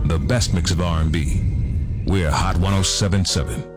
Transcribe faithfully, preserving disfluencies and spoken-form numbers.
the best mix of R and B. We're Hot one oh seven point seven.